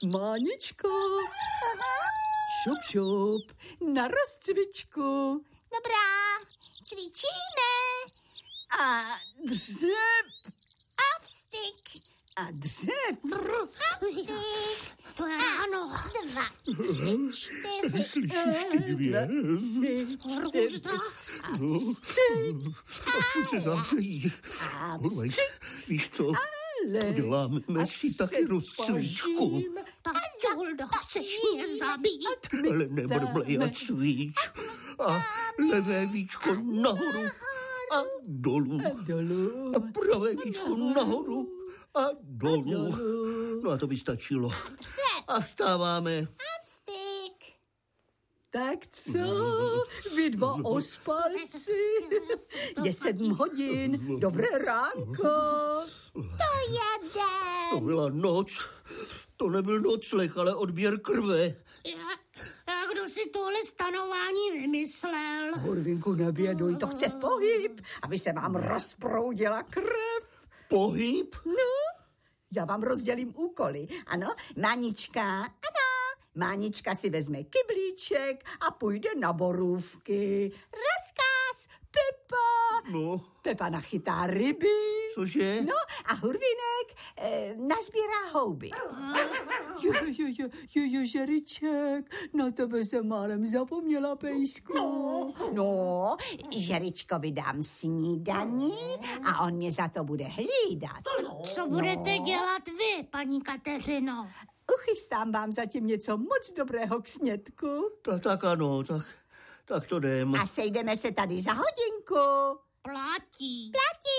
Máničko. Šup, šup, na rozcvičku. Dobrá, cvičíme. A dřep. A vstyk. A dřep. A vstyk. To je ráno. 2, 3, 4. Slyšíš ty dvě? Růzda. Aspoň se zahřejí. Urvejš, víš co? Uděláme si taky rozcvičku. Tak Juldo, chceš mě zabít? Ale nebrbej a cvič. A levé víčko nahoru a dolů. Dolů. A pravé víčko nahoru a dolů. No a to by stačilo. A vstáváme. A vstyk. Tak co? Vy dva ospalci. Je 7 hodin. Dobré ránko. To je den. To byla noc. To nebyl nocleh, ale odběr krve. A kdo si tohle stanování vymyslel? Hurvinku, neběduj, to chce pohyb, aby se vám rozproudila krev. Pohyb? No, já vám rozdělím úkoly. Ano, Mánička, ano. Mánička si vezme kyblíček a půjde na borůvky. Rozkaz, Pepa. No. Pepa nachytá ryby. Cože? No a Hurvinek nazbírá houby. Jo, Žeriček, na tebe jsem málem zapomněla, pejsku. No, Žeričkovi dám snídani a on mě za to bude hlídat. Co budete dělat vy, paní Kateřino? Uchystám vám zatím něco moc dobrého k snědku. Tak ano, tak to jdem. A sejdeme se tady za hodinku. Platí. Platí.